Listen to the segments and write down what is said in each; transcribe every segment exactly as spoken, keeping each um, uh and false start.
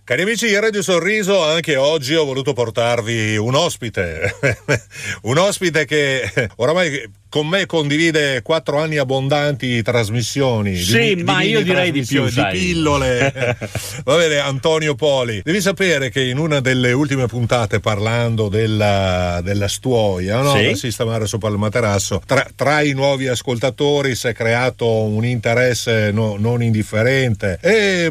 Cari amici di Radio Sorriso, anche oggi ho voluto portarvi un ospite, un ospite che oramai con me condivide quattro anni abbondanti di trasmissioni. Sì, di, ma di io direi di più, di sai. pillole. Va bene, Antonio Poli. Devi sapere che in una delle ultime puntate, parlando della, della stuoia, no? Sì. Da sistemare sopra il materasso, tra, tra i nuovi ascoltatori si è creato un interesse no, non indifferente. Eh,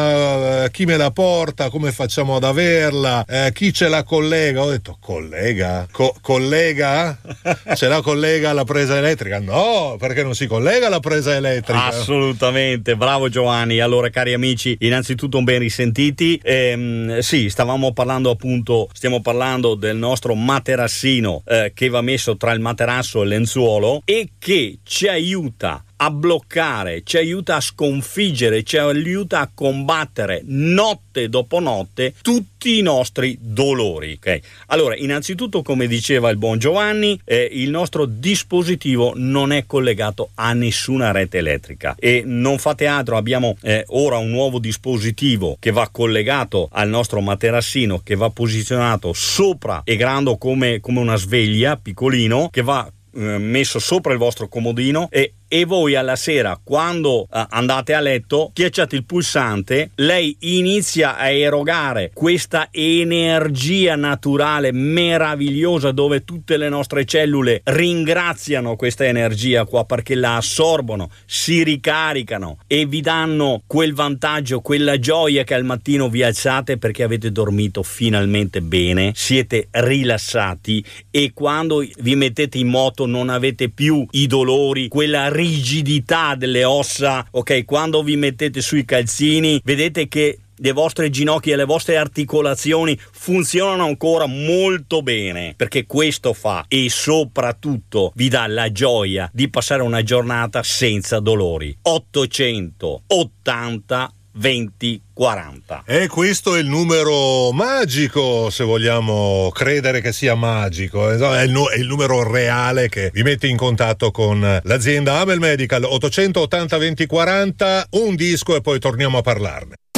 ma chi me la porta? Come facciamo ad averla? Eh, chi ce la collega? Ho detto, collega? Co- collega? Ce la collega alla presa elettrica? No, perché non si collega alla presa elettrica. Assolutamente, bravo Giovanni. Allora, cari amici, innanzitutto un ben risentiti. Ehm, sì, stavamo parlando appunto, stiamo parlando del nostro materassino eh, che va messo tra il materasso e il lenzuolo e che ci aiuta a bloccare, ci aiuta a sconfiggere, ci aiuta a combattere notte dopo notte tutti i nostri dolori. Ok? Allora, innanzitutto, come diceva il buon Giovanni, eh, il nostro dispositivo non è collegato a nessuna rete elettrica e non fate altro, abbiamo eh, ora un nuovo dispositivo che va collegato al nostro materassino, che va posizionato sopra e grande come, come una sveglia, piccolino, che va eh, messo sopra il vostro comodino e e voi alla sera, quando uh, andate a letto, schiacciate il pulsante, lei inizia a erogare questa energia naturale meravigliosa, dove tutte le nostre cellule ringraziano questa energia qua perché la assorbono, si ricaricano e vi danno quel vantaggio, quella gioia che al mattino vi alzate perché avete dormito finalmente bene, siete rilassati e quando vi mettete in moto non avete più i dolori, quella rigidità delle ossa. Ok, quando vi mettete sui calzini vedete che le vostre ginocchia e le vostre articolazioni funzionano ancora molto bene, perché questo fa, e soprattutto vi dà la gioia di passare una giornata senza dolori. Ottocentottanta venti quaranta. E questo è il numero magico, se vogliamo credere che sia magico, è il, nu- è il numero reale che vi mette in contatto con l'azienda Amel Medical. Ottocentottanta venti quaranta, un disco e poi torniamo a parlarne.